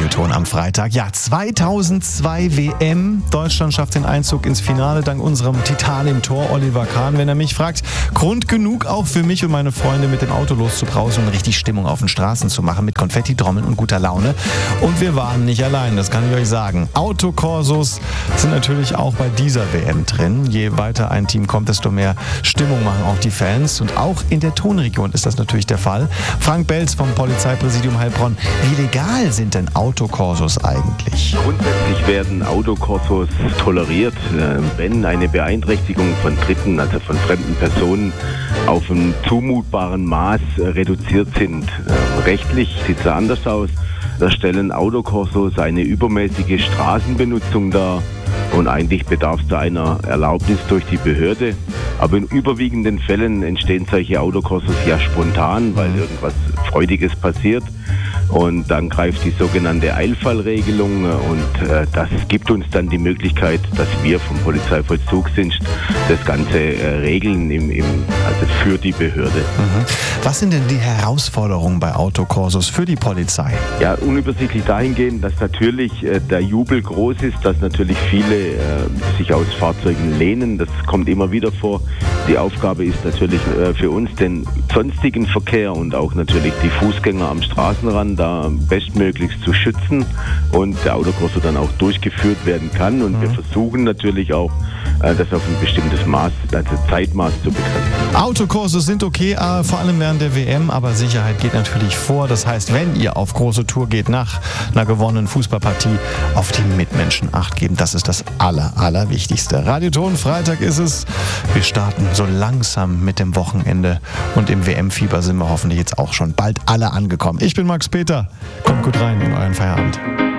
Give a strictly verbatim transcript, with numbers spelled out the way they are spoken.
Radioton am Freitag. Ja, zweitausendzwei W M. Deutschland schafft den Einzug ins Finale dank unserem Titan im Tor, Oliver Kahn. Wenn er mich fragt, Grund genug auch für mich und meine Freunde mit dem Auto loszubrausen und richtig Stimmung auf den Straßen zu machen mit Konfetti, Trommeln und guter Laune. Und wir waren nicht allein, das kann ich euch sagen. Autokorsos sind natürlich auch bei dieser W M drin. Je weiter ein Team kommt, desto mehr Stimmung machen auch die Fans. Und auch in der Tonregion ist das natürlich der Fall. Frank Belz vom Polizeipräsidium Heilbronn. Wie legal sind denn Autokorsos eigentlich? Grundsätzlich werden Autokorsos toleriert, wenn eine Beeinträchtigung von Dritten, also von fremden Personen, auf einem zumutbaren Maß reduziert sind. Rechtlich sieht es anders aus. Da stellen Autokorsos eine übermäßige Straßenbenutzung dar. Und eigentlich bedarf es da einer Erlaubnis durch die Behörde. Aber in überwiegenden Fällen entstehen solche Autokorsos ja spontan, weil irgendwas Freudiges passiert. Und dann greift die sogenannte Eilfallregelung und äh, das gibt uns dann die Möglichkeit, dass wir vom Polizeivollzugsdienst das Ganze äh, regeln im, im, also für die Behörde. Mhm. Was sind denn die Herausforderungen bei Autokorsos für die Polizei? Ja, unübersichtlich dahingehend, dass natürlich äh, der Jubel groß ist, dass natürlich viele äh, sich aus Fahrzeugen lehnen. Das kommt immer wieder vor. Die Aufgabe ist natürlich äh, für uns, den sonstigen Verkehr und auch natürlich die Fußgänger am Straßenrand da bestmöglichst zu schützen und der Autokorso dann auch durchgeführt werden kann. Und mhm. wir versuchen natürlich auch, äh, das auf ein bestimmtes Maß, also Zeitmaß zu begrenzen. Autokorsos sind okay, äh, vor allem während der W M, aber Sicherheit geht natürlich vor. Das heißt, wenn ihr auf große Tour geht nach einer gewonnenen Fußballpartie, auf die Mitmenschen Acht geben. Das ist das Aller, Allerwichtigste. Radioton, Freitag ist es. Wir starten so langsam mit dem Wochenende und im W M-Fieber sind wir hoffentlich jetzt auch schon bald alle angekommen. Ich bin Max Peter. Kommt gut rein in euren Feierabend.